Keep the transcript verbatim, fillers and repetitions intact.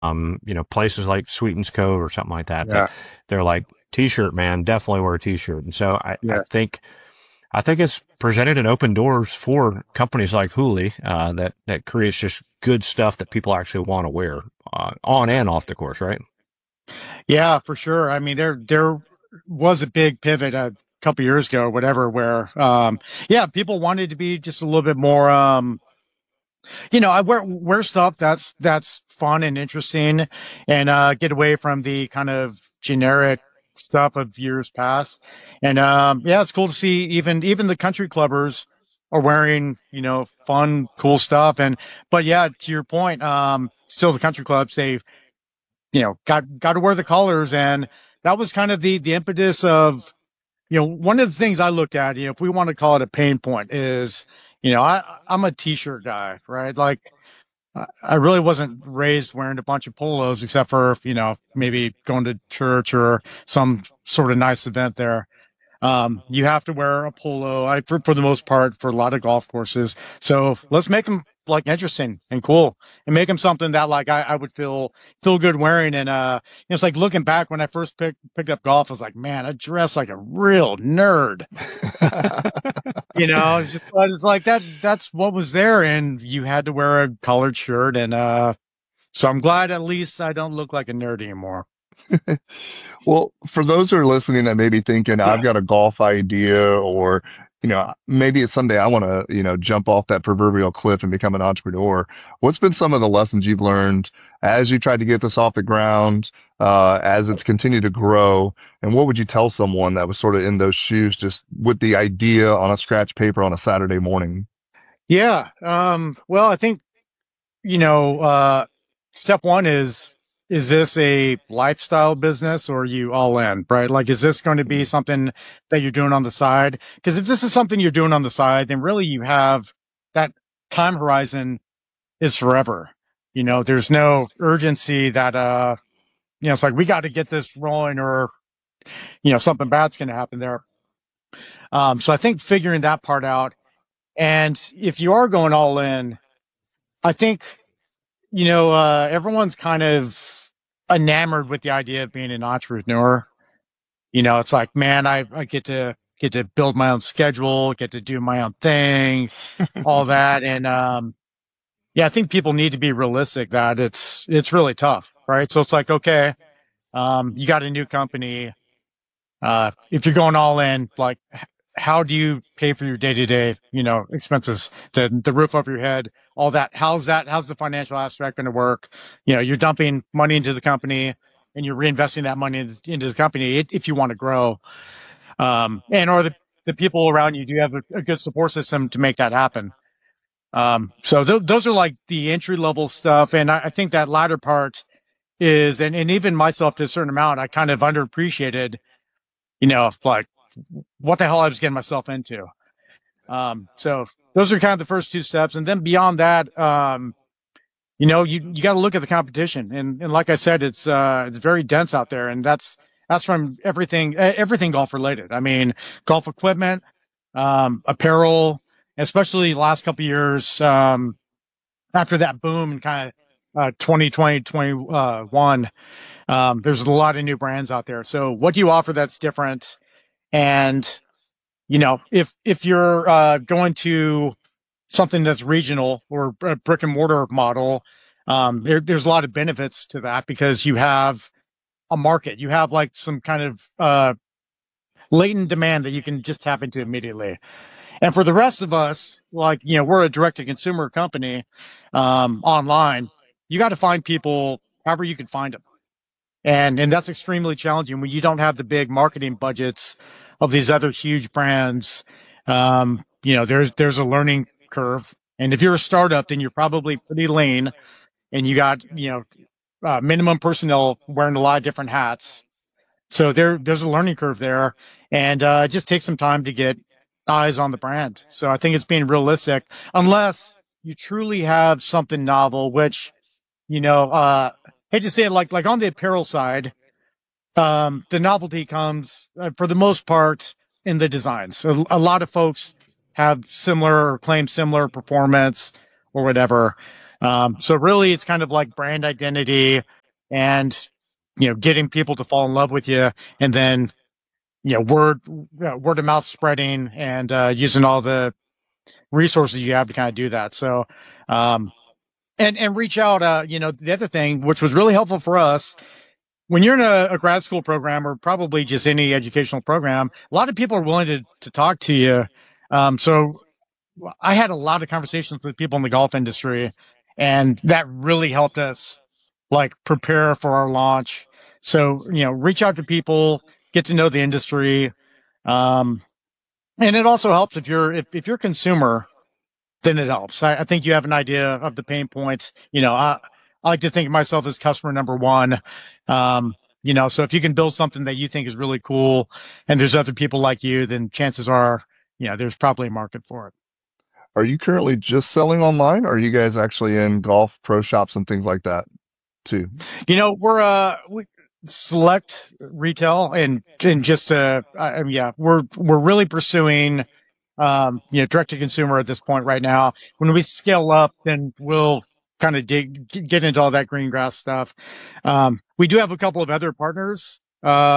um, you know, places like Sweetens Cove or something like that, Yeah. that they're like, t-shirt, man, definitely wear a t-shirt. And so I, I Yeah. think, I think it's presented and open doors for companies like Hooli, uh, that, that creates just good stuff that people actually want to wear, uh, on and off the course, right? Yeah, for sure. I mean, there there was a big pivot a couple years ago, whatever, where um yeah, people wanted to be just a little bit more um you know, I wear wear stuff that's that's fun and interesting and uh get away from the kind of generic stuff of years past. And um yeah, it's cool to see even even the country clubbers are wearing, you know, fun, cool stuff. And but yeah, to your point, um still the country clubs, they you know, got got to wear the colors, and that was kind of the the impetus of, you know, one of the things I looked at, you know, if we want to call it a pain point, is, you know, I I'm a t-shirt guy, right? Like I I really wasn't raised wearing a bunch of polos, except for, you know, maybe going to church or some sort of nice event there. Um, you have to wear a polo, I, for, for the most part, for a lot of golf courses. So let's make them like interesting and cool, and make them something that like I, I would feel feel good wearing. And uh, it's like looking back when I first picked picked up golf, I was like, man, I dress like a real nerd. You know, it's just but it's like that. That's what was there, and you had to wear a collared shirt. And uh, so I'm glad at least I don't look like a nerd anymore. Well, for those who are listening that may be thinking, I've got a golf idea, or, you know, maybe it's someday I want to, you know, jump off that proverbial cliff and become an entrepreneur. What's been some of the lessons you've learned as you tried to get this off the ground, uh, as it's continued to grow? And what would you tell someone that was sort of in those shoes, just with the idea on a scratch paper on a Saturday morning? Yeah. Um, well, I think, you know, uh, step one is, is this a lifestyle business, or are you all in, right? Like, is this going to be something that you're doing on the side? Because if this is something you're doing on the side, then really you have that time horizon is forever. You know, there's no urgency that, uh, you know, it's like, we got to get this rolling, or, you know, something bad's going to happen there. Um, so I think figuring that part out. And if you are going all in, I think, you know, uh, everyone's kind of enamored with the idea of being an entrepreneur. You know, it's like, man, I, I get to get to build my own schedule, get to do my own thing, all that. And, um, yeah, I think people need to be realistic that it's, it's really tough, right? So it's like, okay, um, you got a new company. Uh, if you're going all in, like, how do you pay for your day to day, you know, expenses, the, the roof over your head, all that? How's that? How's the financial aspect going to work? You know, you're dumping money into the company and you're reinvesting that money into the company if you want to grow. Um, and or the, the people around you, do you have a, a good support system to make that happen? Um, so th- those are like the entry level stuff. And I, I think that latter part is, and, and even myself to a certain amount, I kind of underappreciated, you know, like what the hell I was getting myself into. Um, so those are kind of the first two steps. And then beyond that, um, you know, you, you got to look at the competition. And, and like I said, it's, uh, it's very dense out there. And that's, that's from everything, everything golf related. I mean, golf equipment, um, apparel, especially the last couple of years, um, after that boom in kind of, uh, twenty twenty, twenty-one, um, there's a lot of new brands out there. So what do you offer that's different? And, you know, if, if you're, uh, going to something that's regional or a brick and mortar model, um, there, there's a lot of benefits to that, because you have a market, you have like some kind of, uh, latent demand that you can just tap into immediately. And for the rest of us, like, you know, we're a direct to consumer company, um, online. You got to find people however you can find them. And, and that's extremely challenging when you don't have the big marketing budgets of these other huge brands. Um, you know, there's, there's a learning curve. And if you're a startup, then you're probably pretty lean, and you got, you know, uh, minimum personnel wearing a lot of different hats. So there, there's a learning curve there, and, uh, it just takes some time to get eyes on the brand. So I think it's being realistic, unless you truly have something novel, which, you know, uh, hate to say it, like, like on the apparel side, um, the novelty comes, uh, for the most part, in the designs. A, a lot of folks have similar or claim similar performance or whatever. Um, so really it's kind of like brand identity and, you know, getting people to fall in love with you, and then, you know, word, uh, word of mouth spreading, and, uh, using all the resources you have to kind of do that. So, um, and, and reach out, uh, you know, the other thing, which was really helpful for us, when you're in a, a grad school program, or probably just any educational program, a lot of people are willing to, to talk to you. Um, so I had a lot of conversations with people in the golf industry, and that really helped us like prepare for our launch. So, you know, reach out to people, get to know the industry. Um, and it also helps if you're, if, if you're a consumer, then it helps. I, I think you have an idea of the pain points. You know, I, I like to think of myself as customer number one. Um, you know, so if you can build something that you think is really cool, and there's other people like you, then chances are, you know, there's probably a market for it. Are you currently just selling online, or are you guys actually in golf pro shops and things like that too? You know, we're, uh, we select retail, and, and just, uh, I, yeah, we're, we're really pursuing, um, you know, direct to consumer at this point right now. When we scale up, then we'll kind of dig, get into all that green grass stuff. Um, we do have a couple of other partners, uh,